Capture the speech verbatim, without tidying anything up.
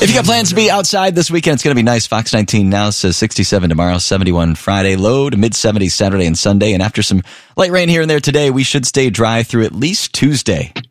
If you got plans to be outside this weekend, it's going to be nice. Fox nineteen now says sixty-seven tomorrow, seventy-one Friday, low to mid-seventies Saturday and Sunday. And after some light rain here and there today, we should stay dry through at least Tuesday.